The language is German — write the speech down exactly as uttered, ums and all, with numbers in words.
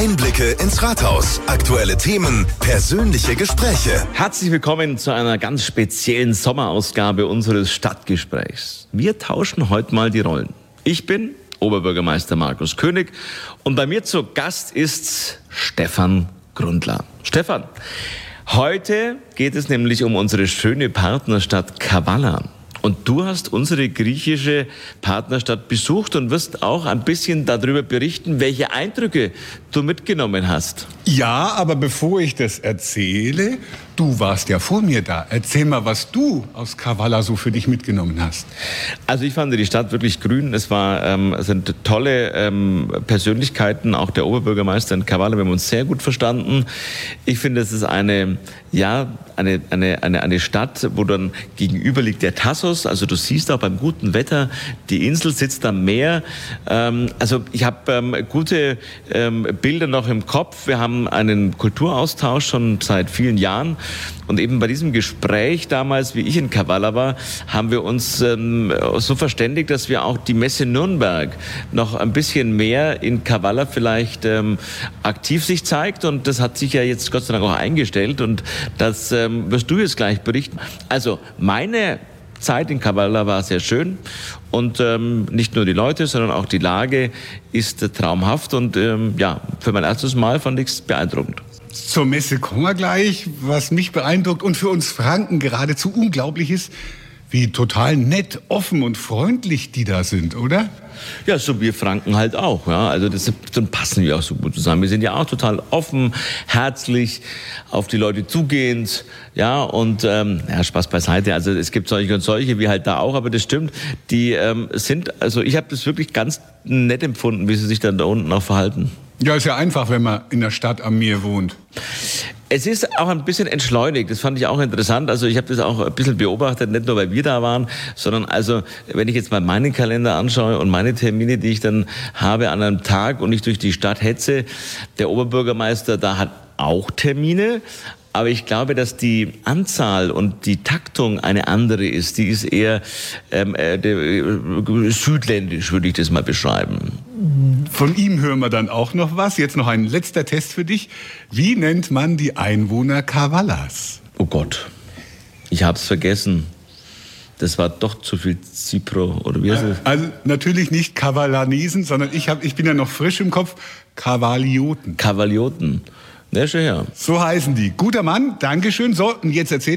Einblicke ins Rathaus, aktuelle Themen, persönliche Gespräche. Herzlich willkommen zu einer ganz speziellen Sommerausgabe unseres Stadtgesprächs. Wir tauschen heute mal die Rollen. Ich bin Oberbürgermeister Markus König und bei mir zu Gast ist Stefan Grundler. Stefan, heute geht es nämlich um unsere schöne Partnerstadt Kavala. Und du hast unsere griechische Partnerstadt besucht und wirst auch ein bisschen darüber berichten, welche Eindrücke du mitgenommen hast. Ja, aber bevor ich das erzähle, du warst ja vor mir da. Erzähl mal, was du aus Kavala so für dich mitgenommen hast. Also ich fand die Stadt wirklich grün. Es war, ähm, es sind tolle ähm, Persönlichkeiten, auch der Oberbürgermeister in Kavala. Wir haben uns sehr gut verstanden. Ich finde, es ist eine, ja, eine, eine, eine, eine Stadt, wo dann gegenüber liegt der Tassos. Also du siehst auch beim guten Wetter, die Insel sitzt am Meer. Ähm, also ich habe ähm, gute ähm, Bilder noch im Kopf. Wir haben einen Kulturaustausch schon seit vielen Jahren. Und eben bei diesem Gespräch damals, wie ich in Kavala war, haben wir uns ähm, so verständigt, dass wir auch die Messe Nürnberg noch ein bisschen mehr in Kavala vielleicht ähm, aktiv sich zeigt. Und das hat sich ja jetzt Gott sei Dank auch eingestellt. Und das ähm, wirst du jetzt gleich berichten. Also meine Zeit in Kavala war sehr schön und ähm, nicht nur die Leute, sondern auch die Lage ist äh, traumhaft und ähm, ja, für mein erstes Mal fand ich es beeindruckend. Zur Messe kommen wir gleich. Was mich beeindruckt und für uns Franken geradezu unglaublich ist, wie total nett, offen und freundlich die da sind, oder? Ja, so wir Franken halt auch. Ja. Also das, dann passen wir auch so gut zusammen. Wir sind ja auch total offen, herzlich, auf die Leute zugehend. Ja, und ähm, ja, Spaß beiseite. Also es gibt solche und solche, wie halt da auch. Aber das stimmt, die ähm, sind, also ich habe das wirklich ganz nett empfunden, wie sie sich dann da unten auch verhalten. Ja, ist ja einfach, wenn man in der Stadt am Meer wohnt. Es ist auch ein bisschen entschleunigt, das fand ich auch interessant. Also ich habe das auch ein bisschen beobachtet, nicht nur weil wir da waren, sondern also wenn ich jetzt mal meinen Kalender anschaue und meine Termine, die ich dann habe an einem Tag und ich durch die Stadt hetze, der Oberbürgermeister da hat auch Termine. Aber ich glaube, dass die Anzahl und die Taktung eine andere ist. Die ist eher ähm, äh, südländisch, würde ich das mal beschreiben. Von ihm hören wir dann auch noch was. Jetzt noch ein letzter Test für dich. Wie nennt man die Einwohner Kavalas? Oh Gott, ich hab's vergessen. Das war doch zu viel Zipro, oder wie heißt es? Also natürlich nicht Kavalanesen, sondern ich, hab, ich bin ja noch frisch im Kopf, Kavalioten. Kavalioten. Ja, schon her. So heißen die. Guter Mann, Dankeschön. So, und jetzt erzähl